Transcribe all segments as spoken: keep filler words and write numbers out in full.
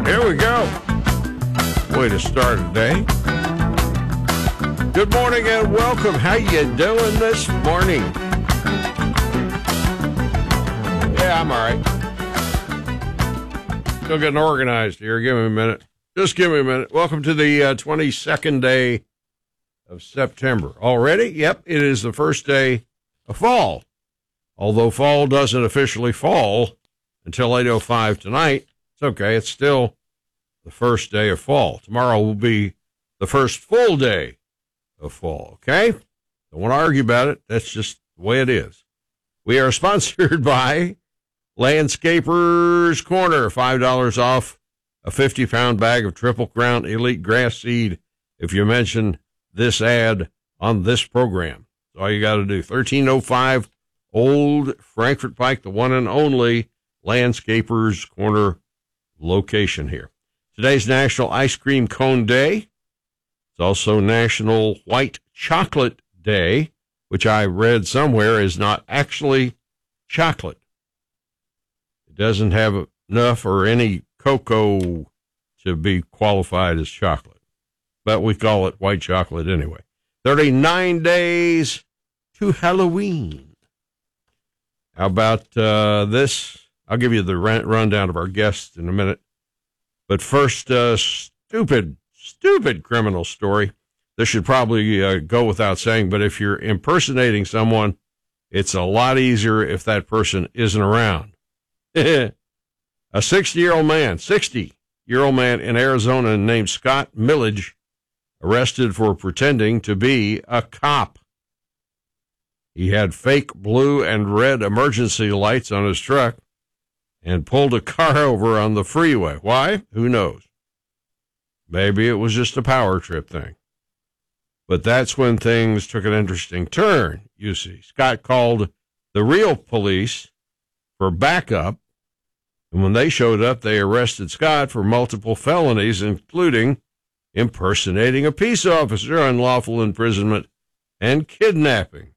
Here we go. Way to start a day. Good morning and welcome. How you doing this morning? Yeah, I'm all right. Still getting organized here. Give me a minute. Just give me a minute. Welcome to the uh, twenty-second day of September. Already? Yep, it is the first day of fall. Although fall doesn't officially fall until eight oh five tonight, it's okay. It's still the first day of fall. Tomorrow will be the first full day of fall, okay? Don't want to argue about it. That's just the way it is. We are sponsored by Landscapers Corner. five dollars off a fifty-pound bag of Triple Crown Elite Grass Seed if you mention this ad on this program. That's all you got to do. thirteen oh five Old Frankfort Pike, the one and only Landscapers Corner location here. Today's National Ice Cream Cone Day. It's also National White Chocolate Day, which I read somewhere is not actually chocolate. It doesn't have enough or any cocoa to be qualified as chocolate, but we call it white chocolate anyway. thirty-nine days to Halloween. How about uh, this? I'll give you the rundown of our guests in a minute. But first, uh, stupid, stupid criminal story. This should probably uh, go without saying, but if you're impersonating someone, it's a lot easier if that person isn't around. A sixty-year-old man, sixty-year-old man in Arizona named Scott Millage, arrested for pretending to be a cop. He had fake blue and red emergency lights on his truck and pulled a car over on the freeway. Why? Who knows? Maybe it was just a power trip thing. But that's when things took an interesting turn, you see. Scott called the real police for backup, and when they showed up, they arrested Scott for multiple felonies, including impersonating a peace officer, unlawful imprisonment, and kidnapping.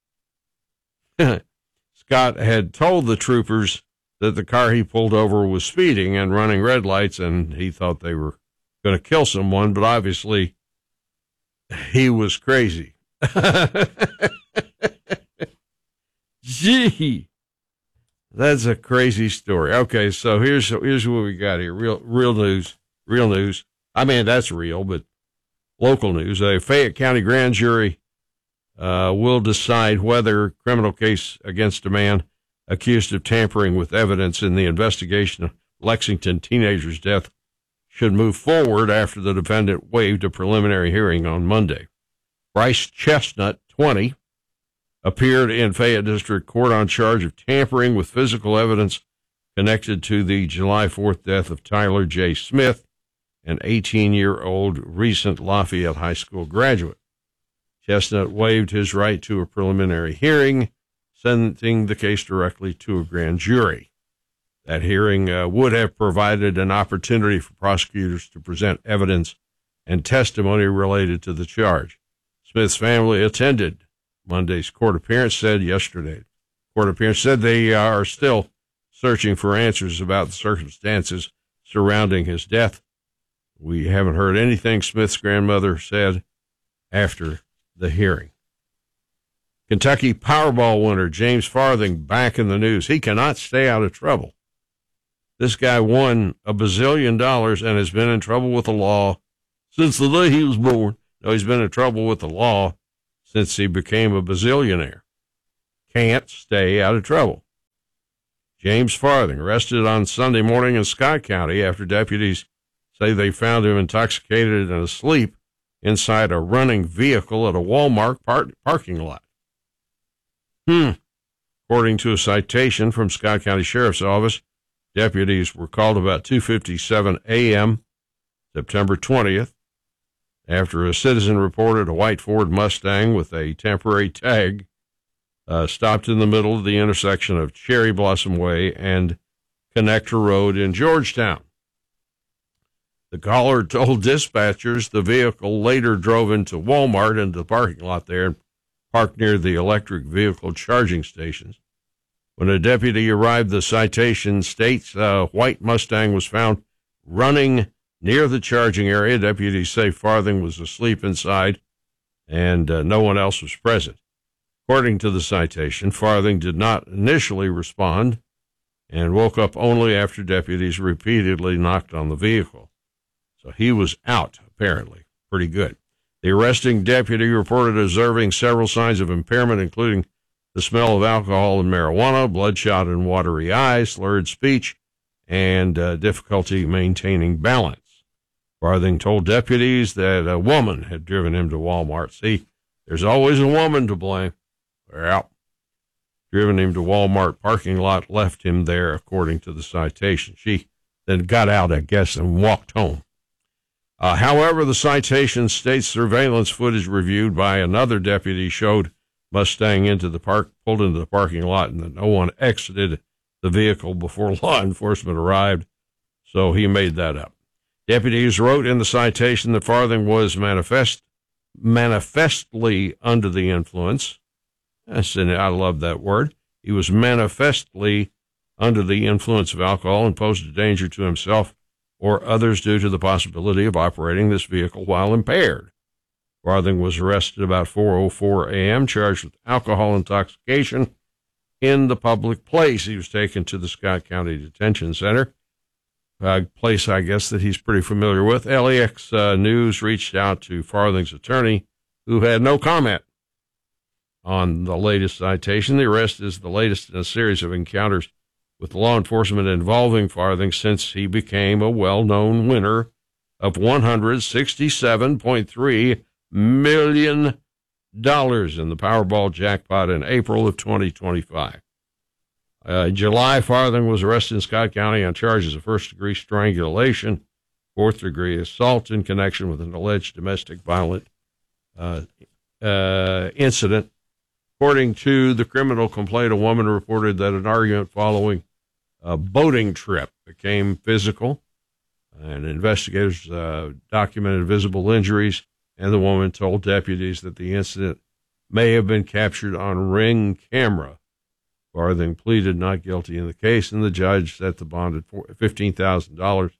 Scott had told the troopers that the car he pulled over was speeding and running red lights, and he thought they were going to kill someone, but obviously he was crazy. Gee, that's a crazy story. Okay, so here's here's what we got here. Real real news. Real news. I mean, that's real, but local news. A Fayette County grand jury uh, will decide whether criminal case against a man accused of tampering with evidence in the investigation of Lexington teenager's death should move forward after the defendant waived a preliminary hearing on Monday. Bryce Chestnut, twenty, appeared in Fayette District Court on charge of tampering with physical evidence connected to the July fourth death of Tyler J. Smith, an eighteen-year-old recent Lafayette High School graduate. Chestnut waived his right to a preliminary hearing, sending the case directly to a grand jury. That hearing uh, would have provided an opportunity for prosecutors to present evidence and testimony related to the charge. Smith's family attended Monday's court appearance, said yesterday. Court appearance said they are still searching for answers about the circumstances surrounding his death. We haven't heard anything, Smith's grandmother said after the hearing. Kentucky Powerball winner James Farthing back in the news. He cannot stay out of trouble. This guy won a bazillion dollars and has been in trouble with the law since the day he was born. No, he's been in trouble with the law since he became a bazillionaire. Can't stay out of trouble. James Farthing, arrested on Sunday morning in Scott County after deputies say they found him intoxicated and asleep inside a running vehicle at a Walmart par- parking lot. Hmm. According to a citation from Scott County Sheriff's Office, deputies were called about two fifty-seven a.m. September twentieth after a citizen reported a white Ford Mustang with a temporary tag uh, stopped in the middle of the intersection of Cherry Blossom Way and Connector Road in Georgetown. The caller told dispatchers the vehicle later drove into Walmart into the parking lot there and parked near the electric vehicle charging stations. When a deputy arrived, the citation states a white Mustang was found running near the charging area. Deputies say Farthing was asleep inside, and uh, no one else was present. According to the citation, Farthing did not initially respond and woke up only after deputies repeatedly knocked on the vehicle. So he was out, apparently. Pretty good. The arresting deputy reported observing several signs of impairment, including the smell of alcohol and marijuana, bloodshot and watery eyes, slurred speech, and uh, difficulty maintaining balance. Farthing told deputies that a woman had driven him to Walmart. See, there's always a woman to blame. Well, driven him to Walmart parking lot, left him there, according to the citation. She then got out, I guess, and walked home. Uh, however, the citation states surveillance footage reviewed by another deputy showed Mustang into the park, pulled into the parking lot, and that no one exited the vehicle before law enforcement arrived. So he made that up. Deputies wrote in the citation that Farthing was manifest, manifestly under the influence. Yes, and I love that word. He was manifestly under the influence of alcohol and posed a danger to himself or others due to the possibility of operating this vehicle while impaired. Farthing was arrested about four oh four a.m., charged with alcohol intoxication in the public place. He was taken to the Scott County Detention Center, a place, I guess, that he's pretty familiar with. L A X uh, News reached out to Farthing's attorney, who had no comment on the latest citation. The arrest is the latest in a series of encounters with law enforcement involving Farthing since he became a well-known winner of one hundred sixty-seven point three million dollars in the Powerball jackpot in April of twenty twenty-five. Uh, in July, Farthing was arrested in Scott County on charges of first-degree strangulation, fourth-degree assault in connection with an alleged domestic violent uh, uh, incident. According to the criminal complaint, a woman reported that an argument following a boating trip became physical, and investigators uh, documented visible injuries, and the woman told deputies that the incident may have been captured on Ring camera. Farthing pleaded not guilty in the case, and the judge set the bond at fifteen thousand dollars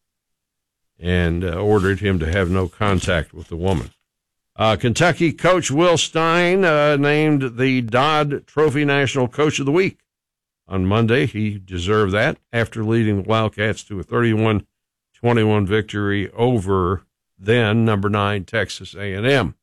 and uh, ordered him to have no contact with the woman. Uh, Kentucky coach Will Stein uh, named the Dodd Trophy National Coach of the Week on Monday. He deserved that after leading the Wildcats to a thirty-one twenty-one victory over then number nine Texas A and M.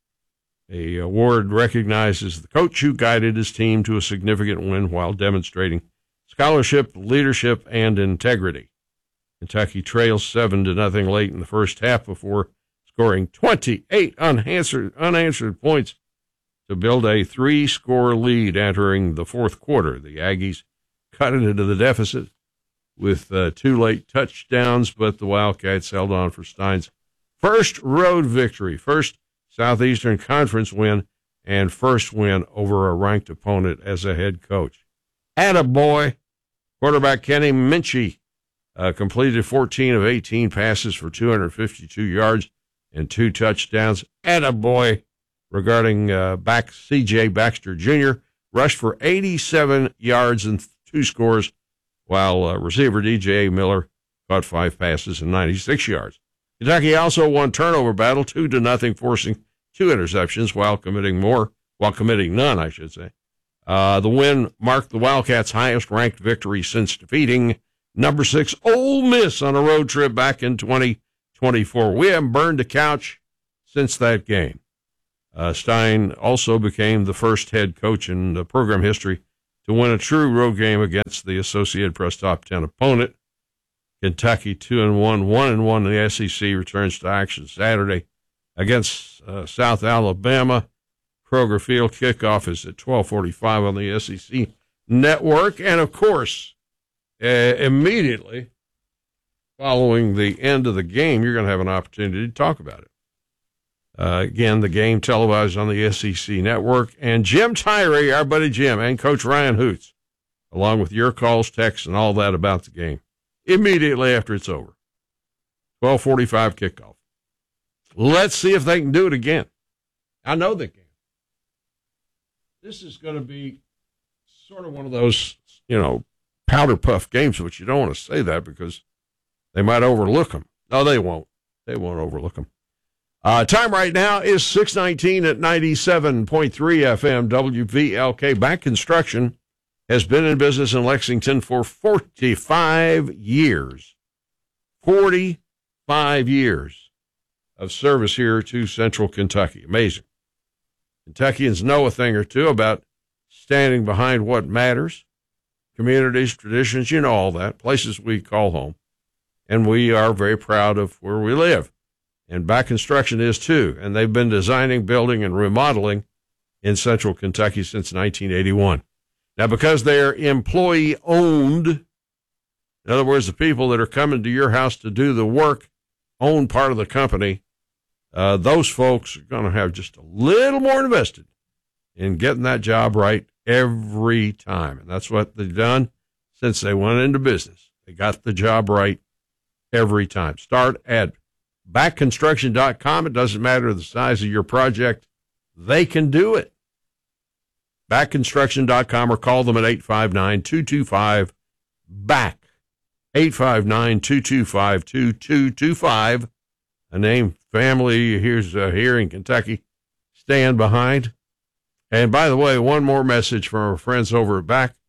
The award recognizes the coach who guided his team to a significant win while demonstrating scholarship, leadership, and integrity. Kentucky trails seven to nothing late in the first half before scoring twenty-eight unanswered, unanswered points to build a three-score lead entering the fourth quarter. The Aggies cut it into the deficit with uh, two late touchdowns, but the Wildcats held on for Stein's first road victory, first Southeastern Conference win, and first win over a ranked opponent as a head coach. Attaboy! Quarterback Kenny Minchey uh, completed fourteen of eighteen passes for two hundred fifty-two yards and two touchdowns. Attaboy! Regarding uh, back C J Baxter Junior, rushed for eighty-seven yards and two scores, while uh, receiver D J Miller caught five passes and ninety-six yards. Kentucky also won turnover battle two to nothing, forcing two interceptions while committing more, while committing none, I should say. Uh, the win marked the Wildcats' highest-ranked victory since defeating number six Ole Miss on a road trip back in twenty twenty-four. We haven't burned a couch since that game. Uh, Stein also became the first head coach in the program history to win a true road game against the Associated Press top ten opponent. Kentucky two and one, one and one in the S E C returns to action Saturday against uh, South Alabama. Kroger Field kickoff is at twelve forty-five on the S E C network, and of course, uh, immediately following the end of the game, you're going to have an opportunity to talk about it. Uh, again, the game televised on the S E C network, and Jim Tyree, our buddy Jim, and Coach Ryan Hoots, along with your calls, texts, and all that about the game, immediately after it's over. twelve forty-five kickoff. Let's see if they can do it again. I know they can. This is going to be sort of one of those, you know, powder puff games, which you don't want to say that because They might overlook them. No, they won't. They won't overlook them. Uh, time right now is six nineteen at ninety-seven point three F M W V L K. Back Construction has been in business in Lexington for forty-five years. forty-five years of service here to Central Kentucky. Amazing. Kentuckians know a thing or two about standing behind what matters. Communities, traditions, you know all that. Places we call home. And we are very proud of where we live. And Back Construction is too. And they've been designing, building, and remodeling in Central Kentucky since nineteen eighty-one. Now, because they're employee-owned, in other words, the people that are coming to your house to do the work own part of the company, uh, those folks are going to have just a little more invested in getting that job right every time. And that's what they've done since they went into business. They got the job right every time. Start at back construction dot com. It doesn't matter the size of your project. They can do it. back construction dot com or call them at eight five nine, two two five, B A C K. eight five nine, two two five, two two two five. A name family here's uh, here in Kentucky stand behind. And by the way, one more message from our friends over at B A C K.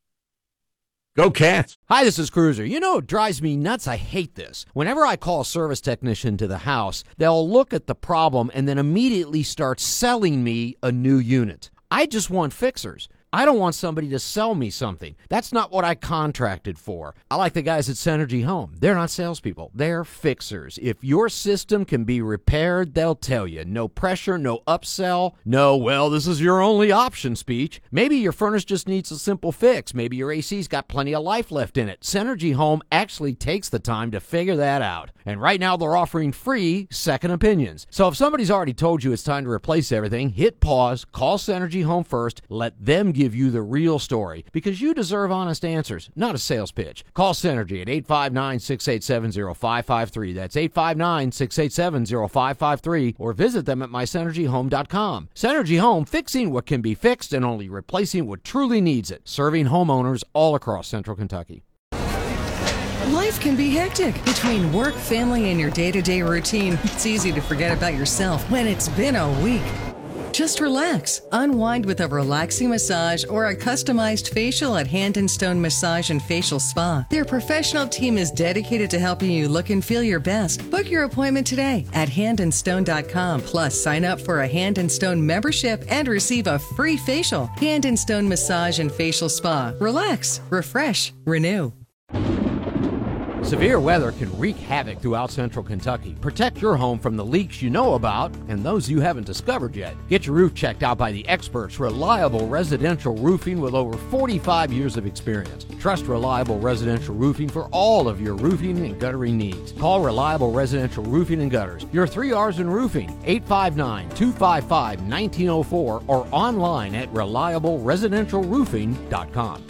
Go Cats. Hi, this is Cruiser. You know, it drives me nuts. I hate this. Whenever I call a service technician to the house, they'll look at the problem and then immediately start selling me a new unit. I just want fixers. I don't want somebody to sell me something. That's not what I contracted for. I like the guys at Synergy Home. They're not salespeople. They're fixers. If your system can be repaired, they'll tell you. No pressure, no upsell, no, well, this is your only option speech. Maybe your furnace just needs a simple fix. Maybe your A C's got plenty of life left in it. Synergy Home actually takes the time to figure that out. And right now they're offering free second opinions. So if somebody's already told you it's time to replace everything, hit pause, call Synergy Home first, let them give you the real story, because you deserve honest answers, not a sales pitch. Call Synergy at eight five nine, six eight seven, zero five five three. That's eight five nine, six eight seven, zero five five three, or visit them at my synergy home dot com. Synergy Home, fixing what can be fixed and only replacing what truly needs it. Serving homeowners all across Central Kentucky. Life can be hectic. Between work, family, and your day-to-day routine, it's easy to forget about yourself when it's been a week. Just relax. Unwind with a relaxing massage or a customized facial at Hand and Stone Massage and Facial Spa. Their professional team is dedicated to helping you look and feel your best. Book your appointment today at hand and stone dot com. Plus, sign up for a Hand and Stone membership and receive a free facial. Hand and Stone Massage and Facial Spa. Relax, refresh, renew. Severe weather can wreak havoc throughout Central Kentucky. Protect your home from the leaks you know about and those you haven't discovered yet. Get your roof checked out by the experts, Reliable Residential Roofing, with over forty-five years of experience. Trust Reliable Residential Roofing for all of your roofing and guttering needs. Call Reliable Residential Roofing and Gutters. Your three R's in roofing, eight five nine, two five five, one nine zero four, or online at reliable residential roofing dot com.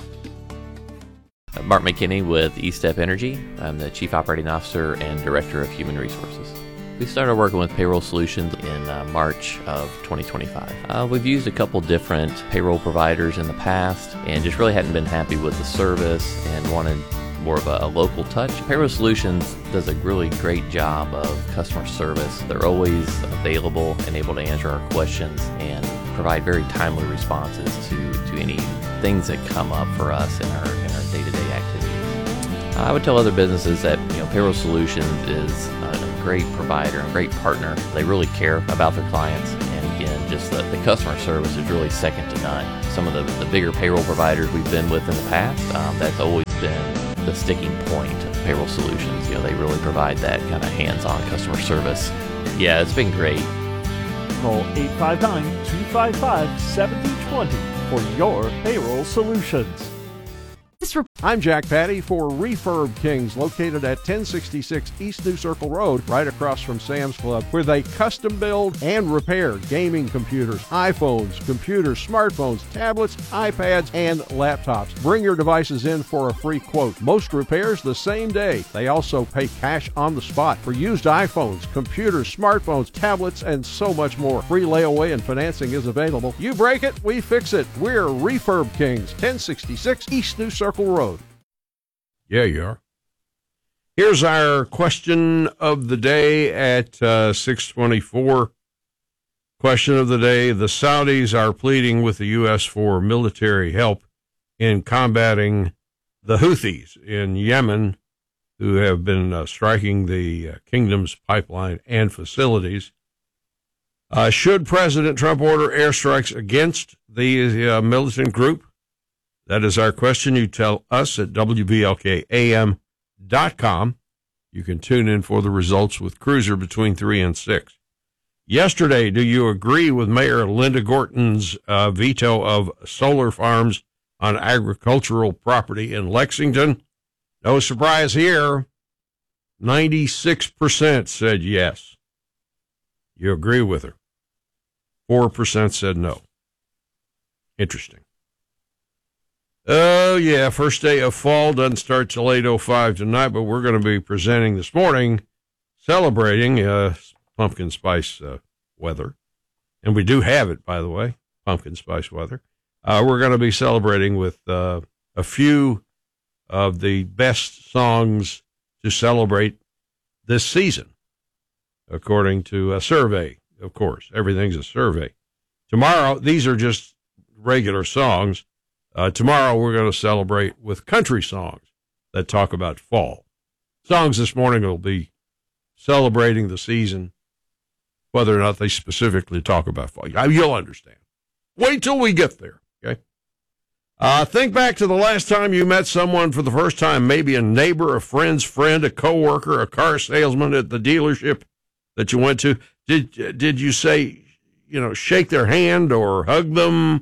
Mark McKinney with eStep Energy. I'm the Chief Operating Officer and Director of Human Resources. We started working with Payroll Solutions in uh, March of twenty twenty-five. Uh, we've used a couple different payroll providers in the past and just really hadn't been happy with the service and wanted more of a, a local touch. Payroll Solutions does a really great job of customer service. They're always available and able to answer our questions and provide very timely responses to, to any things that come up for us in our in our day-to-day activities. I would tell other businesses that you know Payroll Solutions is a great provider and great partner. They really care about their clients, and again, just the, the customer service is really second to none. Some of the, the bigger payroll providers we've been with in the past, um, that's always been the sticking point of Payroll Solutions. You know, they really provide that kind of hands-on customer service. Yeah, it's been great. Call eight five nine, two five five, seven zero two zero for your payroll solutions. I'm Jack Patty for Refurb Kings, located at ten sixty-six East New Circle Road, right across from Sam's Club, where they custom build and repair gaming computers, iPhones, computers, smartphones, tablets, iPads, and laptops. Bring your devices in for a free quote. Most repairs the same day. They also pay cash on the spot for used iPhones, computers, smartphones, tablets, and so much more. Free layaway and financing is available. You break it, we fix it. We're Refurb Kings, ten sixty-six East New Circle Road. Yeah, you are. Here's our question of the day at uh, six twenty-four. Question of the day. The Saudis are pleading with the U S for military help in combating the Houthis in Yemen, who have been uh, striking the uh, kingdom's pipeline and facilities. Uh, should President Trump order airstrikes against the uh, militant group? That is our question. You tell us at W B L K A M dot com. You can tune in for the results with Cruiser between three and six. Yesterday, do you agree with Mayor Linda Gorton's uh, veto of solar farms on agricultural property in Lexington? No surprise here. ninety-six percent said yes. You agree with her. four percent said no. Interesting. Oh, yeah, first day of fall doesn't start till eight oh five tonight, but we're going to be presenting this morning, celebrating uh, pumpkin spice uh, weather. And we do have it, by the way, pumpkin spice weather. Uh, we're going to be celebrating with uh, a few of the best songs to celebrate this season, according to a survey, of course. Everything's a survey. Tomorrow, these are just regular songs. Uh, tomorrow, we're going to celebrate with country songs that talk about fall. Songs this morning will be celebrating the season, whether or not they specifically talk about fall. You'll understand. Wait till we get there, okay? Uh, think back to the last time you met someone for the first time, maybe a neighbor, a friend's friend, a coworker, a car salesman at the dealership that you went to. Did, did you say, you know, shake their hand or hug them?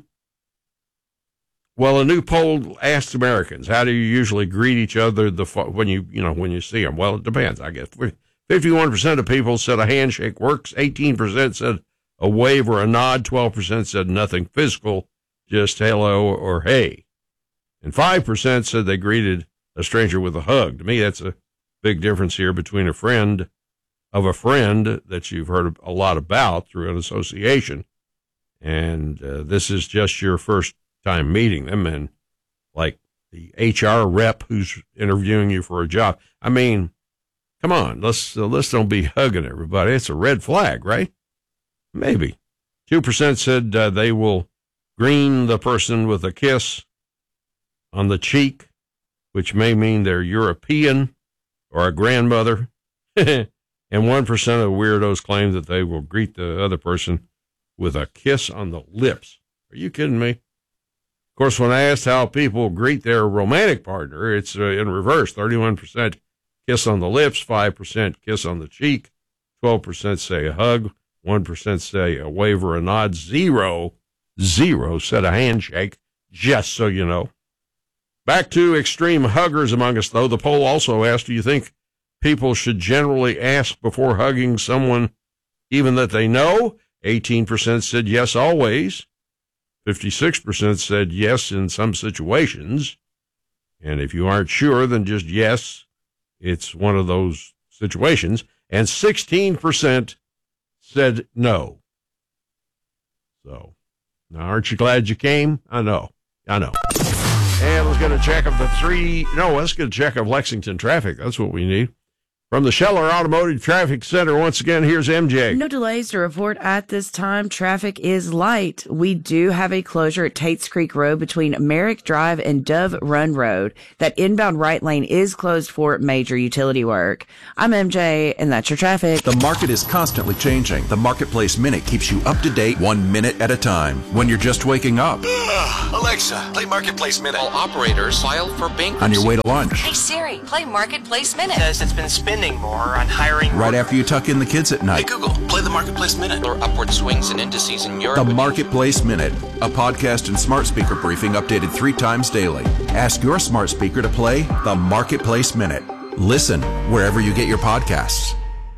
Well, a new poll asked Americans, how do you usually greet each other the when you, you know, when you see them? Well, it depends, I guess. fifty-one percent of people said a handshake works. eighteen percent said a wave or a nod. twelve percent said nothing physical, just hello or hey. And five percent said they greeted a stranger with a hug. To me, that's a big difference here between a friend of a friend that you've heard a lot about through an association, and uh, this is just your first time meeting them, and like the H R rep who's interviewing you for a job. I mean, come on, let's uh, let's don't be hugging everybody. It's a red flag, right? Maybe. Two percent said uh, they will greet the person with a kiss on the cheek, which may mean they're European or a grandmother. And one percent of weirdos claim that they will greet the other person with a kiss on the lips. Are you kidding me? Of course, when I asked how people greet their romantic partner, it's uh, in reverse. thirty-one percent kiss on the lips, five percent kiss on the cheek, twelve percent say a hug, one percent say a wave or a nod, zero, zero said a handshake, just so you know. Back to extreme huggers among us, though. The poll also asked, do you think people should generally ask before hugging someone even that they know? eighteen percent said yes, always. fifty-six percent said yes in some situations. And if you aren't sure, then just yes, it's one of those situations. And sixteen percent said no. So, now aren't you glad you came? I know. I know. And let's get a check of the three. No, let's get a check of Lexington traffic. That's what we need. From the Scheller Automotive Traffic Center, once again, here's M J. No delays to report at this time. Traffic is light. We do have a closure at Tates Creek Road between Merrick Drive and Dove Run Road. That inbound right lane is closed for major utility work. I'm M J, and that's your traffic. The market is constantly changing. The Marketplace Minute keeps you up to date one minute at a time when you're just waking up. Ugh, Alexa, play Marketplace Minute. All operators filed for bankruptcy. On your way to lunch. Hey Siri, play Marketplace Minute. Says it's been spending more on hiring. Right after you tuck in the kids at Hey night. Google, play the Marketplace Minute. Or upward swings in indices in Europe. The Marketplace Minute, a podcast and smart speaker briefing updated three times daily. Ask your smart speaker to play the Marketplace Minute. Listen wherever you get your podcasts.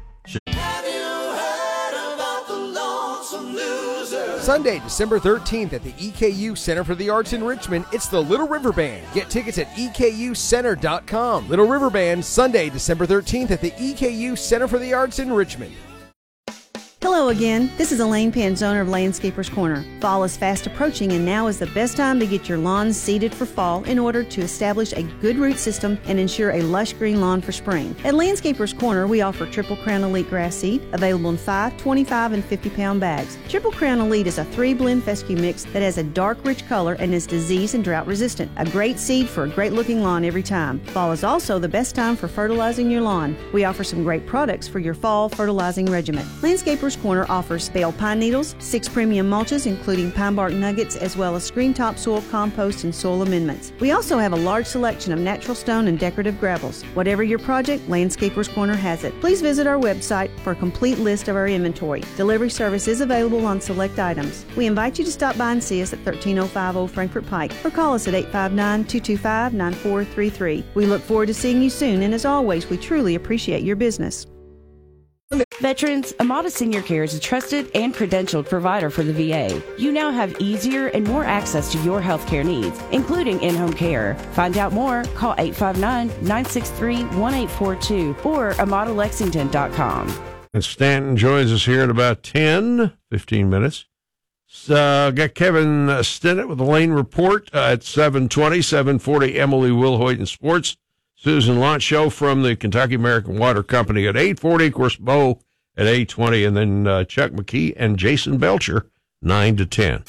Sunday, December thirteenth at the E K U Center for the Arts in Richmond, it's the Little River Band. Get tickets at E K U center dot com. Little River Band, Sunday, December thirteenth at the E K U Center for the Arts in Richmond. Hello again. This is Elaine Pence, owner of Landscapers Corner. Fall is fast approaching, and now is the best time to get your lawns seeded for fall in order to establish a good root system and ensure a lush green lawn for spring. At Landscapers Corner, we offer Triple Crown Elite grass seed, available in five, twenty-five, and fifty pound bags. Triple Crown Elite is a three-blend fescue mix that has a dark, rich color and is disease and drought resistant. A great seed for a great-looking lawn every time. Fall is also the best time for fertilizing your lawn. We offer some great products for your fall fertilizing regimen. Landscapers Corner offers bale pine needles, six premium mulches including pine bark nuggets, as well as screen topsoil, compost, and soil amendments. We also have a large selection of natural stone and decorative gravels. Whatever your project, Landscapers Corner has it. Please visit our website for a complete list of our inventory. Delivery service is available on select items. We invite you to stop by and see us at thirteen oh five Old Frankfort Pike or call us at eight five nine, two two five, nine four three three. We look forward to seeing you soon, and as always, we truly appreciate your business. Veterans, Amada Senior Care is a trusted and credentialed provider for the V A. You now have easier and more access to your health care needs, including in-home care. Find out more, call eight five nine, nine six three, one eight four two or amada lexington dot com. And Stanton joins us here in about ten, fifteen minutes. So, got Kevin Stinnett with the Lane Report uh, at seven twenty, seven forty, Emily Wilhoit in Sports. Susan Launch Show from the Kentucky American Water Company at eight forty. Of course, Bo at eight twenty. And then uh, Chuck McKee and Jason Belcher, nine to ten.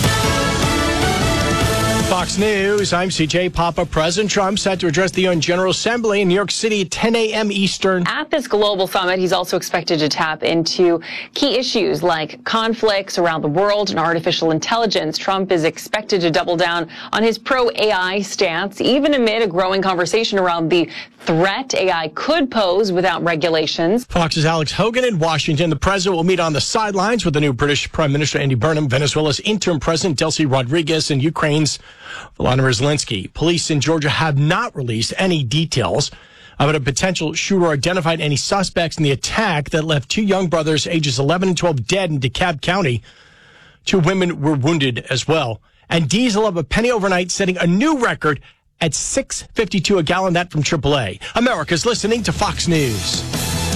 Fox News, I'm C J Papa. President Trump set to address the U N General Assembly in New York City at ten a.m. Eastern. At this global summit, he's also expected to tap into key issues like conflicts around the world and artificial intelligence. Trump is expected to double down on his pro-A I stance, even amid a growing conversation around the threat A I could pose without regulations. Fox's Alex Hogan in Washington. The president will meet on the sidelines with the new British Prime Minister Andy Burnham, Venezuela's interim president Delcy Rodriguez, and Ukraine's Volodymyr Zelensky. Police in Georgia have not released any details about a potential shooter or identified any suspects in the attack that left two young brothers, ages eleven and twelve, dead in DeKalb County. Two women were wounded as well. And diesel up a penny overnight, setting a new record at six fifty-two a gallon. That from triple A. America's listening to Fox News.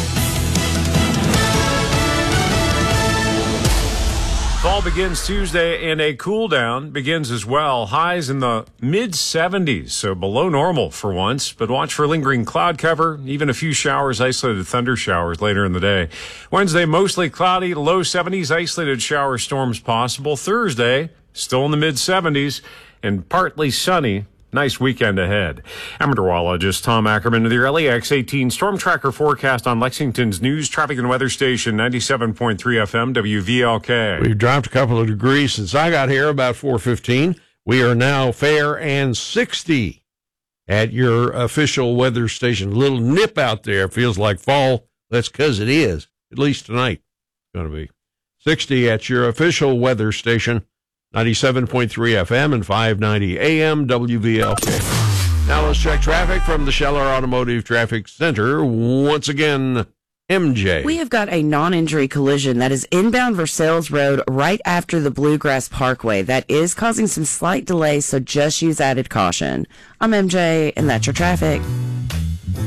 Fall begins Tuesday, and a cool down begins as well. Highs in the mid seventies, so below normal for once. But watch for lingering cloud cover, even a few showers, isolated thunder showers later in the day. Wednesday, mostly cloudy, low seventies, isolated shower storms possible. Thursday, still in the mid seventies, and partly sunny. Nice weekend ahead. I'm meteorologist Tom Ackerman with your L A X eighteen Storm Tracker forecast on Lexington's news, traffic, and weather station, ninety-seven point three F M, W V L K. We've dropped a couple of degrees since I got here, about four fifteen. We are now fair and sixty at your official weather station. A little nip out there. Feels like fall. That's because it is. At least tonight it's going to be. sixty at your official weather station. ninety-seven point three F M and five ninety A M W V L K. Now let's check traffic from the Scheller Automotive Traffic Center. Once again, M J. We have got a non-injury collision that is inbound Versailles Road right after the Bluegrass Parkway. That is causing some slight delays, so just use added caution. I'm M J, and that's your traffic.